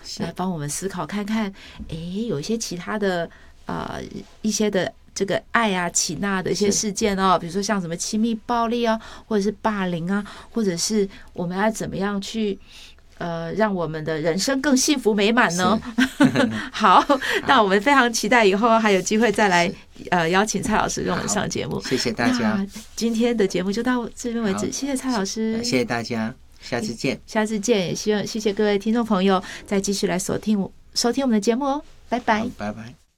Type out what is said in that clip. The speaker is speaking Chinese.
来帮我们思考看看，有一些其他的一些的这个爱啊、起纳的一些事件哦，比如说像什么亲密暴力啊，或者是霸凌啊，或者是我们要怎么样去让我们的人生更幸福美满呢？好，那我们非常期待以后还有机会再来邀请蔡老师跟我们上节目。 谢谢大家。 今天的节目就到这边为止，谢谢蔡老师， 谢谢大家，下次见。 下次见，也希望谢谢各位听众朋友再继续来收听我们的节目哦，拜拜， 拜拜。